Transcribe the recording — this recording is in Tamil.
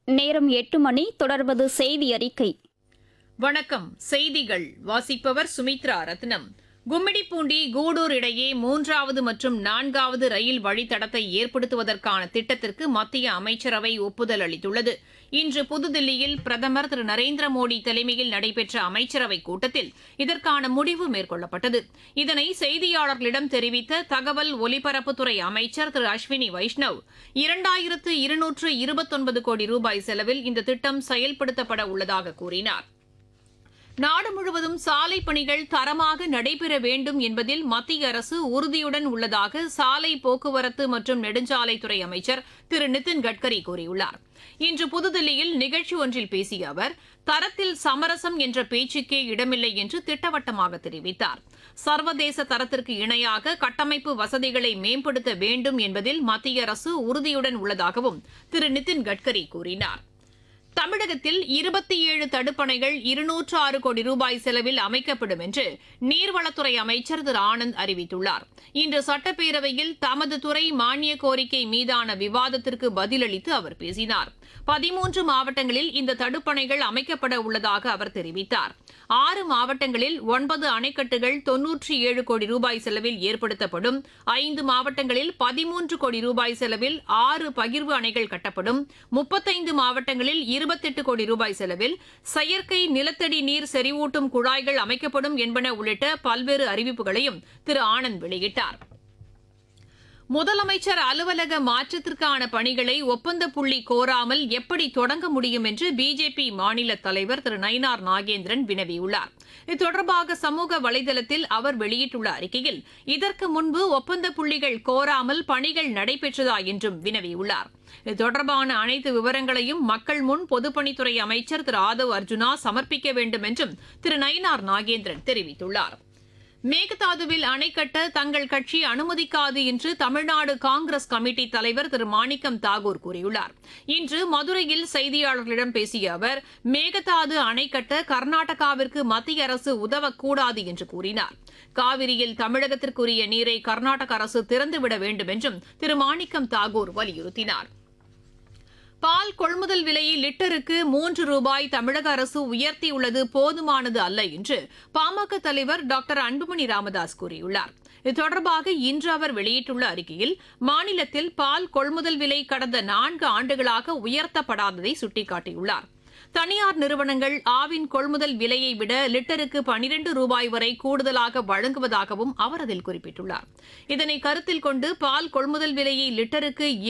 நேரம் 8 மணி. தொடர்வது செய்தி அறிக்கை. வணக்கம். செய்திகள் வாசிப்பவர் சுமித்ரா ரத்னம். கும்மிடிப்பூண்டி கூடூர் இடையே 3வது மற்றும் 4வது ரயில் வழித்தடத்தை ஏற்படுத்துவதற்கான திட்டத்திற்கு மத்திய அமைச்சரவை ஒப்புதல் அளித்துள்ளது. இன்று புதுதில்லியில் பிரதமர் திரு நரேந்திர மோடி தலைமையில் நடைபெற்ற அமைச்சரவைக் கூட்டத்தில் இதற்கான முடிவு மேற்கொள்ளப்பட்டது. இதனை செய்தியாளர்களிடம் தெரிவித்த தகவல் ஒலிபரப்புத்துறை அமைச்சர் திரு அஸ்வினி வைஷ்ணவ், 2229 கோடி ரூபாய் செலவில் இந்த திட்டம் செயல்படுத்தப்பட உள்ளதாக கூறினார். நாடு முழுவதும் சாலை பணிகள் தரமாக நடைபெற வேண்டும் என்பதில் மத்திய அரசு உறுதியுடன் உள்ளதாக சாலை போக்குவரத்து மற்றும் நெடுஞ்சாலைத்துறை அமைச்சர் திரு நிதின் கட்கரி கூறியுள்ளார். இன்று புதுதில்லியில் நிகழ்ச்சி ஒன்றில் பேசிய அவர், தரத்தில் சமரசம் என்ற பேச்சுக்கே இடமில்லை என்று திட்டவட்டமாக தெரிவித்தார். சர்வதேச தரத்திற்கு இணையாக கட்டமைப்பு வசதிகளை மேம்படுத்த வேண்டும் என்பதில் மத்திய அரசு உறுதியுடன் உள்ளதாகவும் திரு நிதின் கட்கரி கூறினார். தமிழகத்தில் 27 தடுப்பணைகள் 206 கோடி ரூபாய் செலவில் அமைக்கப்படும் என்று நீர்வளத்துறை அமைச்சர் திரு ஆனந்த் அறிவித்துள்ளார். இன்று சட்டப்பேரவையில் தமது துறை மானிய கோரிக்கை மீதான விவாதத்திற்கு பதிலளித்து அவர் பேசினார். 13 மாவட்டங்களில் இந்த தடுப்பணைகள் அமைக்கப்பட உள்ளதாக அவர் தெரிவித்தார். 6 மாவட்டங்களில் 9 அணைக்கட்டுகள் 97 கோடி ரூபாய் செலவில் ஏற்படுத்தப்படும். 5 மாவட்டங்களில் 13 கோடி ரூபாய் செலவில் 6 பகிர்வு அணைகள் கட்டப்படும். 35 மாவட்டங்களில் 28 கோடி ரூபாய் செலவில் செயற்கை நிலத்தடி நீர் செறிவூட்டும் குழாய்கள் அமைக்கப்படும் என்பன உள்ளிட்ட பல்வேறு அறிவிப்புகளையும் திரு ஆனந்த் வெளியிட்டார். முதலமைச்சர் அலுவலக மாற்றத்திற்கான பணிகளை ஒப்பந்த புள்ளி கோராமல் எப்படி தொடங்க முடியும் என்று பிஜேபி மாநில தலைவர் திரு நயினார் நாகேந்திரன் வினவியுள்ளார். இது தொடர்பாக சமூக வலைதளத்தில் அவர் வெளியிட்டுள்ள அறிக்கையில், இதற்கு முன்பு ஒப்பந்த புள்ளிகள் கோராமல் பணிகள் நடைபெற்றதா என்றும் வினவியுள்ளார். இது தொடர்பான அனைத்து விவரங்களையும் மக்கள் முன் பொதுப்பணித்துறை அமைச்சர் திரு ஆதவ் அர்ஜுனா சமர்ப்பிக்க வேண்டும் என்றும் திரு நயினார் நாகேந்திரன் தெரிவித்துள்ளார். மேகதாதுவில் அணை கட்ட தங்கள் கட்சி அனுமதிக்காது என்று தமிழ்நாடு காங்கிரஸ் கமிட்டி தலைவர் திரு மாணிக்கம் தாகூர் கூறியுள்ளார். இன்று மதுரையில் செய்தியாளர்களிடம் பேசிய அவர், மேகதாது அணை கட்ட கர்நாடகாவிற்கு மத்திய அரசு உதவக்கூடாது என்று கூறினார். காவிரியில் தமிழகத்திற்குரிய நீரை கர்நாடக அரசு திறந்துவிட வேண்டும் என்றும் திரு மாணிக்கம் தாகூர் வலியுறுத்தினார். பால் கொள்முதல் விலையை லிட்டருக்கு 3 ரூபாய் தமிழக அரசு உயர்த்தியுள்ளது போதுமானது அல்ல என்று பாமக தலைவர் டாக்டர் அன்புமணி ராமதாஸ் கூறியுள்ளார். இது தொடர்பாக இன்று அவர் வெளியிட்டுள்ள அறிக்கையில், மாநிலத்தில் பால் கொள்முதல் விலை கடந்த 4 ஆண்டுகளாக உயர்த்தப்படாததை சுட்டிக்காட்டியுள்ளார். தனியார் நிறுவனங்கள் ஆவின் கொள்முதல் விலையை விட லிட்டருக்கு 12 ரூபாய் வரை கூடுதலாக வழங்குவதாகவும் அவர் அதில் குறிப்பிட்டுள்ளார். இதனை கருத்தில் கொண்டு பால் கொள்முதல் விலையை லிட்டருக்கு